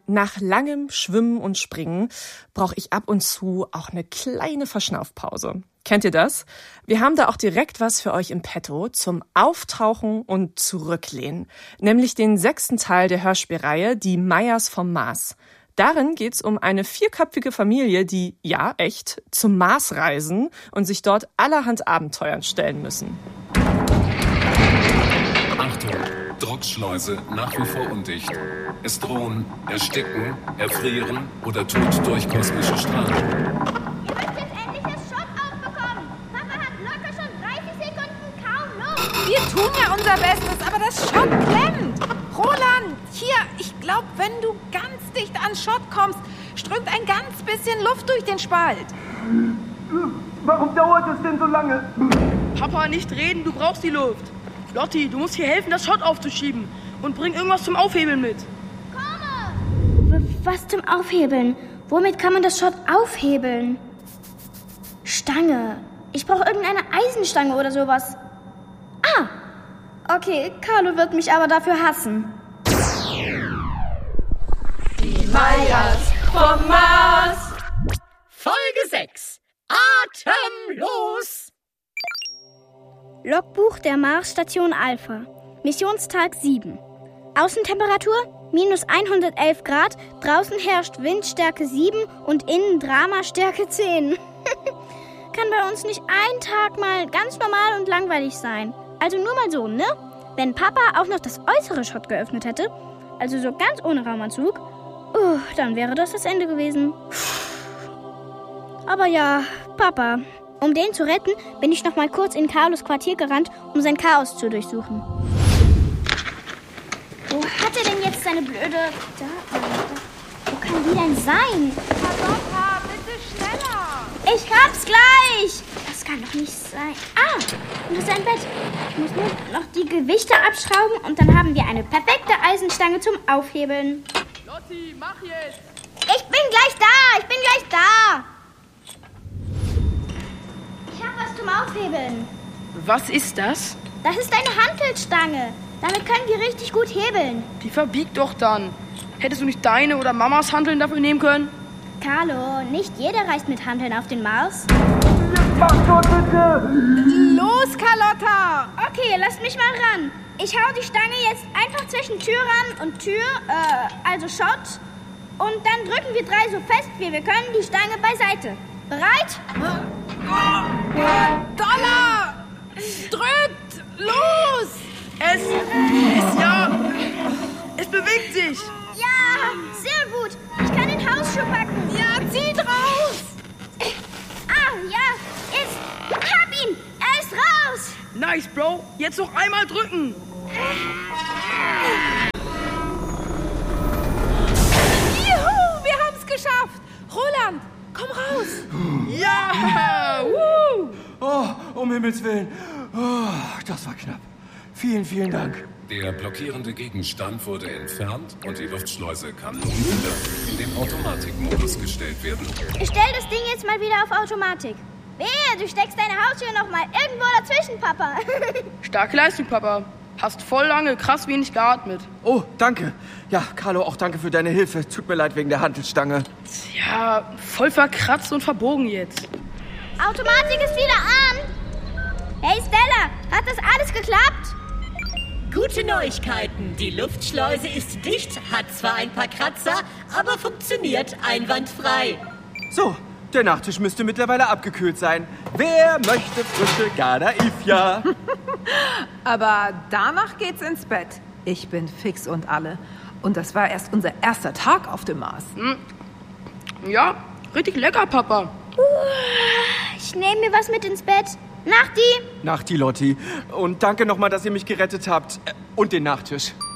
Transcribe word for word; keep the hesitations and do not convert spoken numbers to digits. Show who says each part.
Speaker 1: Nach langem Schwimmen und Springen brauche ich ab und zu auch eine kleine Verschnaufpause. Kennt ihr das? Wir haben da auch direkt was für euch im Petto zum Auftauchen und Zurücklehnen, nämlich den sechsten Teil der Hörspielreihe Die Meyers vom Mars. Darin geht's um eine vierköpfige Familie, die, ja echt, zum Mars reisen und sich dort allerhand Abenteuern stellen müssen.
Speaker 2: Achtung, Druckschleuse nach wie vor undicht. Es drohen Ersticken, Erfrieren oder Tod durch kosmische Strahlen.
Speaker 3: Ihr müsst jetzt endlich das Schott aufbekommen. Papa hat locker schon dreißig Sekunden kaum Luft.
Speaker 4: Wir tun ja unser Bestes, aber das Schott klemmt. Roland, hier, ich glaube, wenn du ganz dicht an Schott kommst, strömt ein ganz bisschen Luft durch den Spalt.
Speaker 5: Warum dauert es denn so lange?
Speaker 6: Papa, nicht reden, du brauchst die Luft. Lotti, du musst hier helfen, das Schott aufzuschieben. Und bring irgendwas zum Aufhebeln mit.
Speaker 3: Was zum Aufhebeln? Womit kann man das Schott aufhebeln? Stange. Ich brauche irgendeine Eisenstange oder sowas. Ah! Okay, Carlo wird mich aber dafür hassen.
Speaker 7: Die Meyers vom Mars. Folge sechs. Atemlos.
Speaker 3: Logbuch der Marsstation Alpha. Missionstag sieben. Außentemperatur minus hundertelf Grad, draußen herrscht Windstärke sieben und innen Dramastärke zehn. Kann bei uns nicht ein Tag mal ganz normal und langweilig sein. Also nur mal so, ne? Wenn Papa auch noch das äußere Schott geöffnet hätte, also so ganz ohne Raumanzug, uh, dann wäre das das Ende gewesen. Aber ja, Papa. Um den zu retten, bin ich noch mal kurz in Carlos Quartier gerannt, um sein Chaos zu durchsuchen. Wo hat er denn jetzt seine blöde... Da, da, da. Wo kann die denn sein?
Speaker 4: Carlotta, bitte schneller.
Speaker 3: Ich hab's gleich. Das kann doch nicht sein. Ah, und das ist ein Bett. Ich muss nur noch die Gewichte abschrauben und dann haben wir eine perfekte Eisenstange zum Aufhebeln.
Speaker 6: Lotti, mach jetzt.
Speaker 3: Ich bin gleich da. Ich bin gleich da. Ich hab was zum Aufhebeln.
Speaker 6: Was ist das?
Speaker 3: Das ist eine Hantelstange. Damit können wir richtig gut hebeln.
Speaker 6: Die verbiegt doch dann. Hättest du nicht deine oder Mamas Hanteln dafür nehmen können?
Speaker 3: Carlo, nicht jeder reist mit Hanteln auf den Mars.
Speaker 5: Mach doch bitte!
Speaker 4: Los, Carlotta!
Speaker 3: Okay, lasst mich mal ran. Ich hau die Stange jetzt einfach zwischen Türrahmen und Tür, äh, also Schott. Und dann drücken wir drei so fest, wie wir können, die Stange beiseite. Bereit?
Speaker 4: Dollar! Drückt! Los!
Speaker 6: Es ist ja... Es bewegt sich.
Speaker 3: Ja, sehr gut. Ich kann den Hausschuh packen.
Speaker 4: Ja, zieht raus!
Speaker 3: Ah, ja, ist... Hab ihn! Er ist raus!
Speaker 6: Nice, Bro. Jetzt noch einmal drücken.
Speaker 4: Juhu, wir haben's geschafft! Roland, komm raus!
Speaker 6: Ja! Woo!
Speaker 5: Oh, um Himmels Willen. Oh, das war knapp. Vielen, vielen Dank.
Speaker 2: Der blockierende Gegenstand wurde entfernt und die Luftschleuse kann nun wieder in den Automatikmodus gestellt werden.
Speaker 3: Ich stell das Ding jetzt mal wieder auf Automatik. Wehe, du steckst deine Haustür noch mal irgendwo dazwischen, Papa.
Speaker 6: Starke Leistung, Papa. Hast voll lange krass wenig geatmet.
Speaker 5: Oh, danke. Ja, Carlo, auch danke für deine Hilfe. Tut mir leid wegen der Hantelstange.
Speaker 6: Ja, voll verkratzt und verbogen jetzt.
Speaker 3: Automatik ist wieder an. Hey Stella, hat das alles geklappt?
Speaker 7: Gute Neuigkeiten. Die Luftschleuse ist dicht, hat zwar ein paar Kratzer, aber funktioniert einwandfrei.
Speaker 5: So, der Nachtisch müsste mittlerweile abgekühlt sein. Wer möchte frische Gadaifia?
Speaker 4: Aber danach geht's ins Bett. Ich bin fix und alle. Und das war erst unser erster Tag auf dem Mars.
Speaker 6: Ja, richtig lecker, Papa.
Speaker 3: Ich nehme mir was mit ins Bett. Nachti!
Speaker 5: Nachti, Lotti. Und danke nochmal, dass ihr mich gerettet habt. Und den Nachtisch.